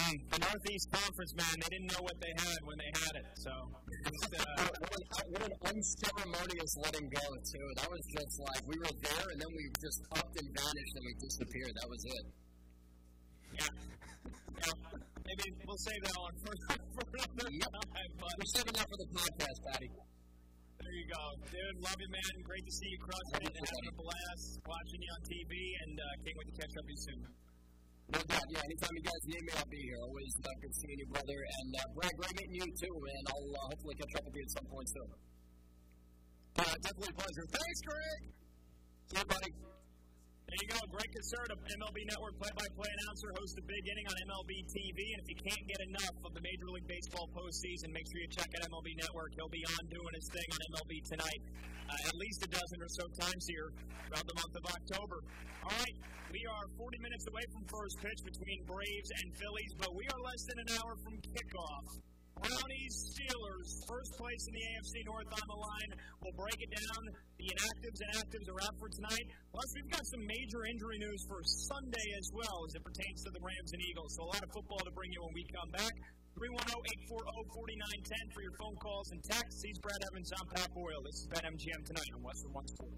The Northeast Conference, man, they didn't know what they had when they had it. So, what an unceremonious letting go, too. That was just like we were there, and then we just upped and vanished, and we disappeared. That was it. Yeah. Maybe we'll save that one for another time. But we're saving that for the podcast, Patty. There you go. Dude, love you, man. Great to see you crushing it. Having a blast watching you on TV, and can't wait to catch up with you soon. No doubt, yeah. Anytime you guys need me, I'll be here. Always good seeing you, brother. And Brad, great meeting you, too, man. I'll hopefully catch up with you at some point soon. Definitely a pleasure. Thanks, Greg. See you, buddy. There you go. Greg Casserta, MLB Network play-by-play announcer, hosts a big inning on MLB TV. And if you can't get enough of the Major League Baseball postseason, make sure you check out MLB Network. He'll be on doing his thing on MLB tonight. At least a dozen or so times here throughout the month of October. All right, we are 40 minutes away from first pitch between Braves and Phillies, but we are less than an hour from kickoff. Brownies, Steelers, first place in the AFC North on the line. We'll break it down. The inactives and actives are out for tonight. Plus, we've got some major injury news for Sunday as well as it pertains to the Rams and Eagles. So a lot of football to bring you when we come back. 310-840-4910 for your phone calls and texts. He's Brad Evans. I'm Pat Boyle. This is BetMGM tonight on Western One Sports.